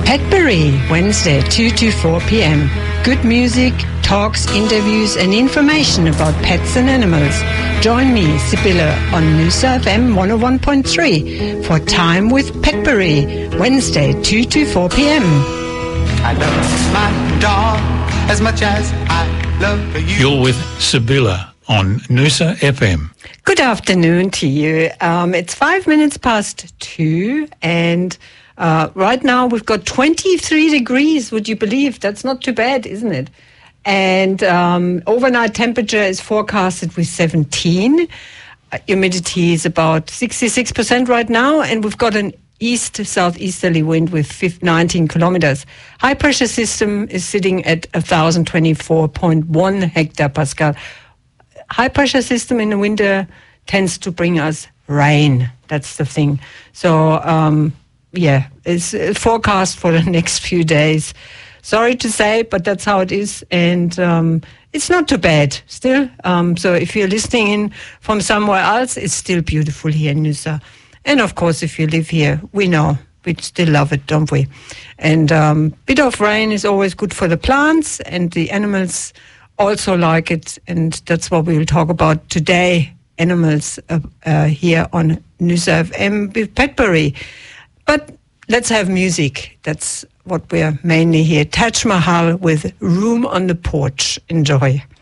Petbury, Wednesday, 2 to 4 p.m. Good music, talks, interviews and information about pets and animals. Join me, Sibylle, on Noosa FM 101.3 for Time with Petbury, Wednesday, 2 to 4 p.m. I love my dog as much as I love you. You're with Sibylle on Noosa FM. Good afternoon to you. It's 5 minutes past 2 and right now we've got 23 degrees. Would you believe? That's not too bad, isn't it? And overnight temperature is forecasted with 17. Humidity is about 66% right now, and we've got an east-southeasterly wind with 19 kilometers. High pressure system is sitting at 1,024.1 hectopascal. High pressure system in the winter tends to bring us rain. That's the thing. So, it's forecast for the next few days. Sorry to say, but that's how it is. And it's not too bad still. So if you're listening in from somewhere else, it's still beautiful here in Noosa. And of course, if you live here, we know we still love it, don't we? And bit of rain is always good for the plants, and the animals also like it. And that's what we will talk about today, animals here on Noosa FM with Petbury. But let's have music. That's what we're mainly here. Taj Mahal with Room on the Porch. Enjoy.